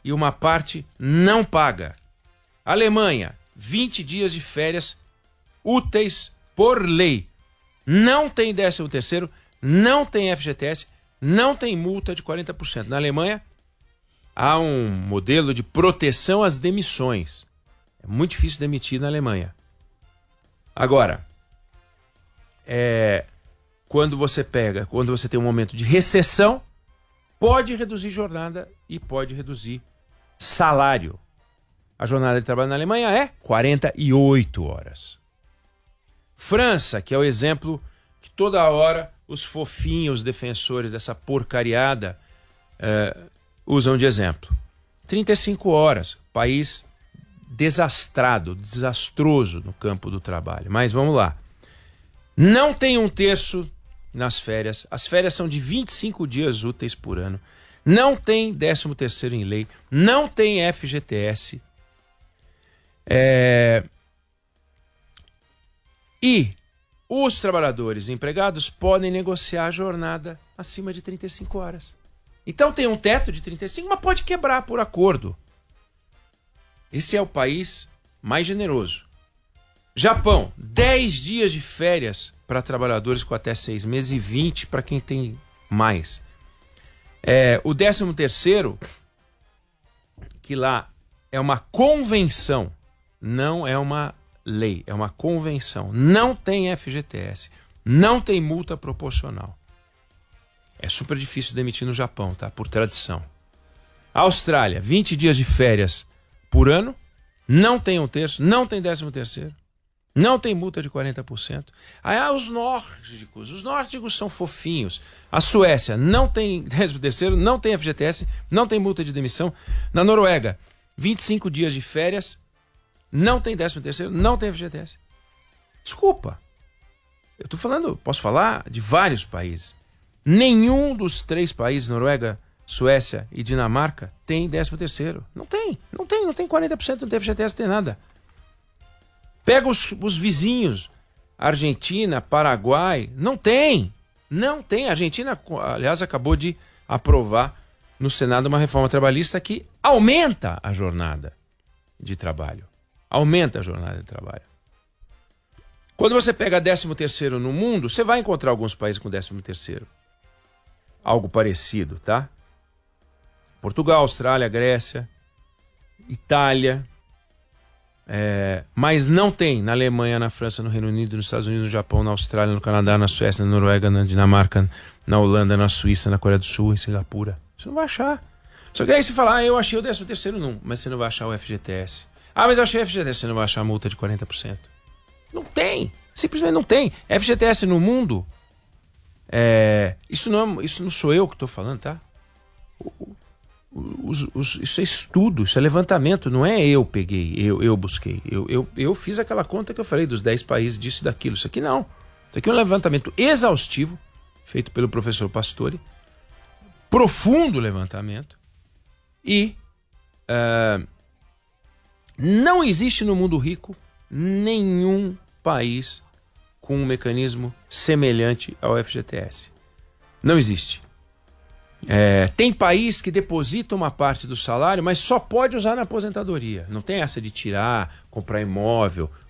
e uma parte não paga. Alemanha, 20 dias de férias úteis por lei. Não tem 13º, não tem FGTS, não tem multa de 40%. Na Alemanha, há um modelo de proteção às demissões. É muito difícil demitir na Alemanha. Agora, quando você tem um momento de recessão, pode reduzir jornada e pode reduzir salário. A jornada de trabalho na Alemanha é 48 horas. França, que é o exemplo que toda hora os fofinhos defensores dessa porcariada usam de exemplo. 35 horas, país desastrado, desastroso no campo do trabalho. Mas vamos lá. Não tem 1/3 nas férias. As férias são de 25 dias úteis por ano. Não tem 13º em lei. Não tem FGTS. E os trabalhadores empregados podem negociar a jornada acima de 35 horas. Então tem um teto de 35, mas pode quebrar por acordo. Esse é o país mais generoso. Japão, 10 dias de férias para trabalhadores com até 6 meses e 20 para quem tem mais. O 13º, que lá é uma convenção, não é uma lei, é uma convenção. Não tem FGTS, não tem multa proporcional. É super difícil demitir no Japão, tá? Por tradição. Austrália, 20 dias de férias por ano, não tem 1/3, não tem 13º, não tem multa de 40%. Aí os nórdicos são fofinhos. A Suécia não tem 13º, não tem FGTS, não tem multa de demissão. Na Noruega, 25 dias de férias, não tem 13º, não tem FGTS. Desculpa. Eu tô falando, posso falar de vários países. Nenhum dos 3 países, Noruega, Suécia e Dinamarca, tem 13º. Não tem 40%, não tem FGTS, não tem nada. Pega os vizinhos, Argentina, Paraguai, não tem. A Argentina, aliás, acabou de aprovar no Senado uma reforma trabalhista que aumenta a jornada de trabalho. Quando você pega 13º no mundo, você vai encontrar alguns países com 13º. Algo parecido, tá? Portugal, Austrália, Grécia, Itália. Mas não tem na Alemanha, na França, no Reino Unido, nos Estados Unidos, no Japão, na Austrália, no Canadá, na Suécia, na Noruega, na Dinamarca, na Holanda, na Suíça, na Coreia do Sul, em Singapura. Você não vai achar. Só que aí você fala, eu achei o 13º não, mas você não vai achar o FGTS. Mas eu achei o FGTS, você não vai achar a multa de 40%. Não tem. Simplesmente não tem. FGTS no mundo, isso não sou eu que estou falando, tá? Isso é estudo, isso é levantamento, não é eu peguei, eu busquei. Eu fiz aquela conta que eu falei dos 10 países, disso e daquilo. Isso aqui não. Isso aqui é um levantamento exaustivo, feito pelo professor Pastore. Profundo levantamento. E não existe no mundo rico nenhum país com um mecanismo semelhante ao FGTS. Não existe. Tem país que deposita uma parte do salário, mas só pode usar na aposentadoria. Não tem essa de tirar, comprar imóvel,